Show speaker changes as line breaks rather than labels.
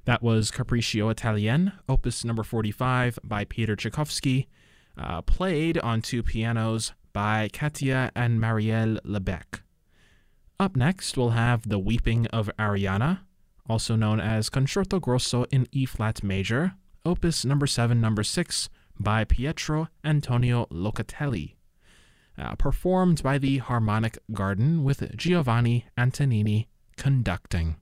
That was Capriccio Italien, opus number 45 by Peter Tchaikovsky, played on two pianos by Katia and Marielle Lebec. Up next, we'll have The Weeping of Arianna, also known as Concerto Grosso in E-flat major, opus number 7, number 6 by Pietro Antonio Locatelli, performed by the Harmonic Garden with Giovanni Antonini conducting.